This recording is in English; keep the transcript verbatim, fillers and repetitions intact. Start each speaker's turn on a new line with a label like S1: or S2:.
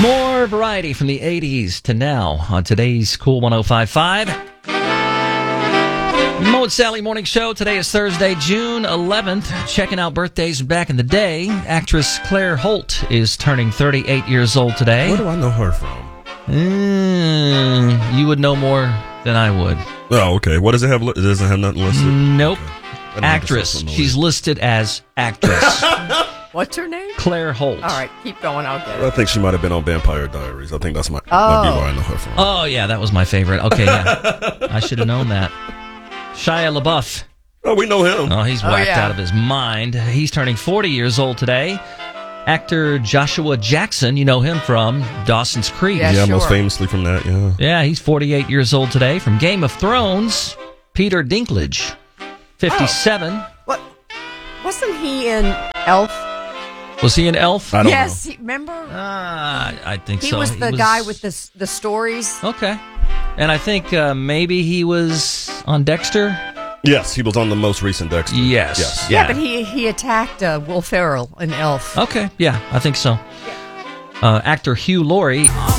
S1: More variety from the eighties to now on today's Cool one oh five point five. Mo and Sally Morning Show. Today is Thursday, June eleventh. Checking out birthdays back in the day. Actress Claire Holt is turning thirty-eight years old today.
S2: Where do I know her from?
S1: Mm, you would know more than I would.
S2: Oh, okay. What does it have? It doesn't have nothing listed?
S1: Nope.
S2: Okay.
S1: Actress. She's listed as actress.
S3: What's her name?
S1: Claire Holt.
S3: All right, keep going. I'll get
S2: I
S3: it.
S2: think she might have been on Vampire Diaries. I think that's my
S3: Oh.
S2: might be where I know her from.
S1: Oh, yeah, that was my favorite. Okay, yeah. I should have known that. Shia LaBeouf.
S2: Oh, we know him.
S1: Oh, he's
S3: Oh,
S1: whacked
S3: yeah.
S1: out of his mind. He's turning forty years old today. Actor Joshua Jackson, you know him from Dawson's Creek.
S3: Yeah,
S2: yeah,
S3: sure.
S2: most famously from that. Yeah.
S1: Yeah, he's forty-eight years old today. From Game of Thrones, Peter Dinklage, fifty-seven.
S3: What? Wasn't he in Elf?
S1: Was he an elf?
S2: I don't
S3: yes,
S2: know.
S3: he, remember?
S1: Ah, I think
S3: He
S1: so.
S3: was the guy with the s- the stories.
S1: Okay. And I think uh, maybe he was on Dexter.
S2: Yes, he was on the most recent Dexter.
S1: Yes.
S2: Yes.
S3: Yeah,
S1: Yeah.
S3: but he he attacked uh, Will Ferrell in Elf.
S1: Okay, yeah, I think so. Uh, actor Hugh Laurie